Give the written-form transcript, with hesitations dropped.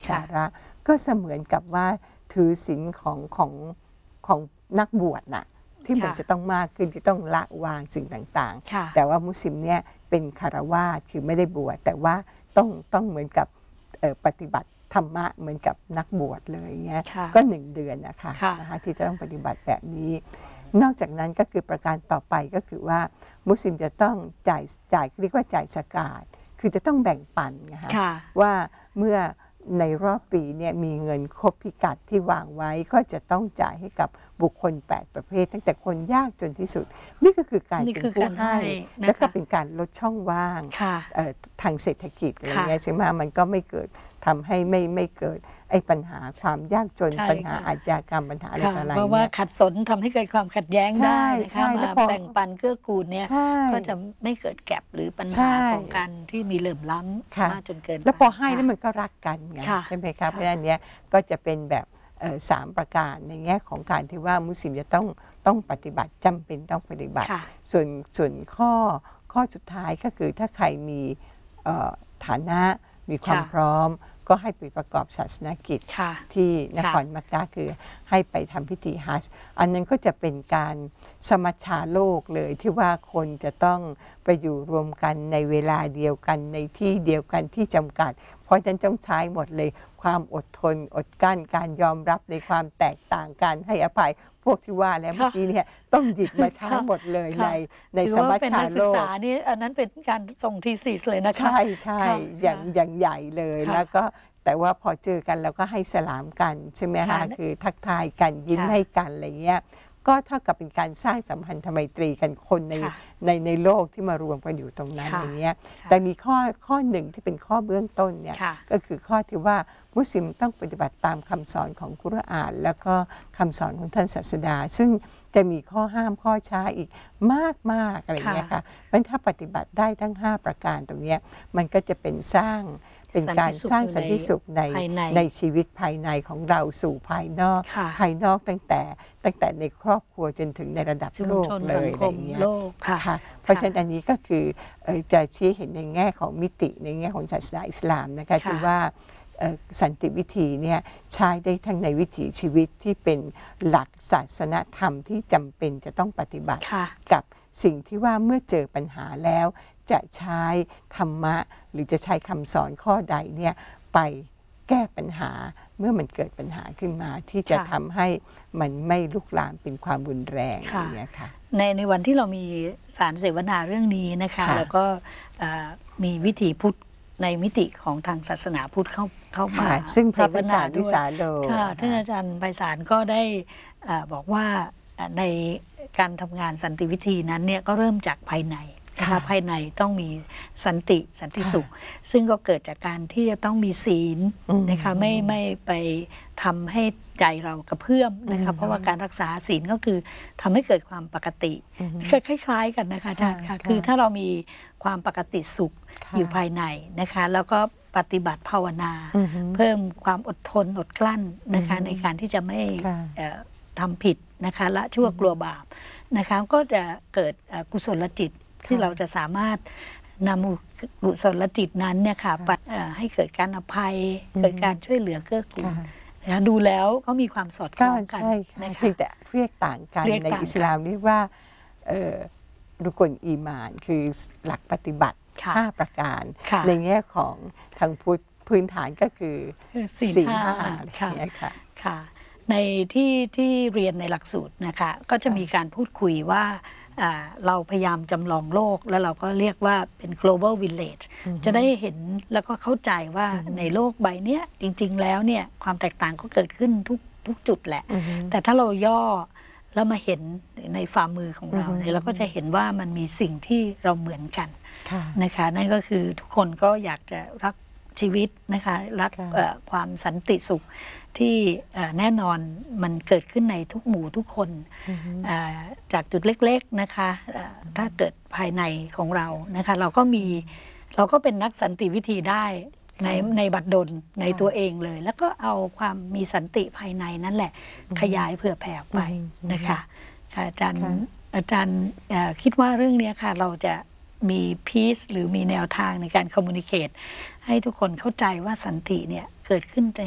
สาระก็เสมือนกับว่าถือศีลของนักบวชน่ะที่มันจะต้องมากขึ้นที่ต้องละวางสิ่งต่างๆแต่ว่ามุสลิมเนี่ยเป็นคฤหัสถ์คือไม่ได้บวชแต่ว่าต้องเหมือนกับปฏิบัติธรรมะเหมือนกับนักบวชเลยเงี้ยก็1 เดือนนะคะที่จะต้องปฏิบัติแบบนี้นอกจากนั้นก็คือประการต่อไปก็คือว่ามุสลิมจะต้องจ่ายเรียกว่าจ่ายซะกาตคือจะต้องแบ่งปันนะคะว่าเมื่อในรอบปีเนี่ยมีเงินครบพิกัดที่วางไว้ก็จะต้องจ่ายให้กับบุคคล8 ประเภทตั้งแต่คนยากจนที่สุดนี่ก็คือการเป็นผู้ให้และก็เป็นการลดช่องว่างทางเศรษฐกิจอะไรเงี้ยใช่ไหมมันก็ไม่เกิดทำให้ไม่เกิดไอ้ปัญหาความยากจนปัญหาอาชญากรรมปัญหาอะไรต่ออะไรเพราะว่าขัดสนทำให้เกิดความขัดแย้งได้นะคะมาแบ่งปันเกื้อกูลเนี่ยก็จะไม่เกิดแก็บหรือปัญหาของการที่มีเหลื่อมล้ำมากจนเกินแล้วพอให้แล้วมันก็รักกันไงใช่ไหมครับเพราะฉะนั้นเนี้ยก็จะเป็นแบบ3 ประการในแง่ของการที่ว่ามุสลิมจะต้องปฏิบัติจำเป็นต้องปฏิบัติส่วนข้อสุดท้ายก็คือถ้าใครมีฐานะมีความพร้อมก็ให้ไปประกอบศาสนกิจที่นครมักกะคือให้ไปทำพิธีฮัจญ์อันนั้นก็จะเป็นการสมัชชาโลกเลยที่ว่าคนจะต้องไปอยู่รวมกันในเวลาเดียวกันในที่เดียวกันที่จำกัดเพราะฉะนั้นต้องใช้หมดเลยความอดทนอดกลั้นการยอมรับในความแตกต่างการให้อภัยพวกที่ว่าแล้วเมื่อกี้เนี่ยต้องหยิบมาใช้หมดเลยในสมัชชาโลกนี่อันนั้นเป็นการส่งทีซีสเลยนะคะใช่อย่างใหญ่เลยแล้วก็แต่ว่าพอเจอกันแล้วก็ให้สลามกันใช่ไหมคะคือทักทายกันยิ้มให้กันอะไรเงี้ยก็เท่ากับเป็นการสร้างสัมพันธไมตรีกันคนในโลกที่มารวมกันอยู่ตรงนั้นอย่างเงี้ยแต่มีข้อหนึ่งที่เป็นข้อเบื้องต้นเนี่ยก็คือข้อที่ว่ามุสลิมต้องปฏิบัติตามคำสอนของกุรอานแล้วก็คำสอนของท่านศาสดาซึ่งจะมีข้อห้ามข้อช้าอีกมากอะไรเงี้ยค่ะเพราะถ้าปฏิบัติได้ทั้ง5 ประการตรงนี้มันก็จะเป็นการสร้างสันติสุขในชีวิตภายในของเราสู่ภายนอกตั้งแต่ในครอบครัวจนถึงในระดับโลกเลยอะไรอย่างเงี้ยค่ะเพราะฉะนั้นอันนี้ก็คือจะชี้เห็นในแง่ของมิติในแง่ของศาสนาอิสลามนะคะคือว่าสันติวิธีเนี่ยใช้ได้ทั้งในวิถีชีวิตที่เป็นหลักศาสนธรรมที่จำเป็นจะต้องปฏิบัติกับสิ่งที่ว่าเมื่อเจอปัญหาแล้วจะใช้ธรรมะหรือจะใช้คำสอนข้อใดเนี่ยไปแก้ปัญหาเมื่อมันเกิดปัญหาขึ้นมาที่จะทำให้มันไม่ลุกลามเป็นความรุนแรงอย่างเงี้ยค่ะในวันที่เรามีสารเสวนาเรื่องนี้นะคะแล้วก็มีวิถีพุทธในมิติของทางศาสนาพุทธเข้ามาซึ่งเสวนาด้วยท่านอาจารย์ไพศาลก็ได้บอกว่าในการทำงานสันติวิธีนั้นเนี่ยก็เริ่มจากภายในนะคะภายในต้องมีสันติสุขซึ่งก็เกิดจากการที่จะต้องมีศีลนะคะไม่ไปทำให้ใจเรากระเพื่อมนะคะเพราะว่าการรักษาศีลก็คือทำให้เกิดความปกติคล้ายๆกันนะคะอาจารย์ค่ะคือถ้าเรามีความปกติสุขอยู่ภายในนะคะแล้วก็ปฏิบัติภาวนาเพิ่มความอดทนอดกลั้นนะคะในการที่จะไม่ทำผิดนะคะละชั่วกลัวบาปนะคะก็จะเกิดกุศลจิตที่เราจะสามารถนำกุศลจิตนั้นเนี่ยค่ะให้เกิดการอภัยเกิดการช่วยเหลือเกื้อกูลนะคะดูแล้วก็มีความสอดคล้องกันนะคะเพียงแต่เรียกต่างกันในอิสลามเรียกว่ารุกลอีหม่านคือหลักปฏิบัติ5 ประการในแง่ของทางพุทธพื้นฐานก็คือศีล 5 ค่ะในที่เรียนในหลักสูตรนะคะก็จะมีการพูดคุยว่าเราพยายามจำลองโลกแล้วเราก็เรียกว่าเป็น global village จะได้เห็นแล้วก็เข้าใจว่าในโลกใบนี้จริงๆแล้วเนี่ยความแตกต่างก็เกิดขึ้นทุกจุดแหละแต่ถ้าเราย่อแล้วมาเห็นในฝ่ามือของเราเนี่ยเราก็จะเห็นว่ามันมีสิ่งที่เราเหมือนกันนะคะนั่นก็คือทุกคนก็อยากจะรักชีวิตนะคะรักความสันติสุขที่แน่นอนมันเกิดขึ้นในทุกหมู่ทุกคนจากจุดเล็กๆนะคะถ้าเกิดภายในของเรานะคะเราก็เป็นนักสันติวิธีได้ในบัดดลในตัวเองเลยแล้วก็เอาความมีสันติภายในนั่นแหละขยายเผื่อแผ่ไปนะคะอาจารย์คิดว่าเรื่องนี้ค่ะเราจะมีพีซหรือมีแนวทางในการคอมมูนิเคตให้ทุกคนเข้าใจว่าสันติเนี่ยคเกิดขึ้นใน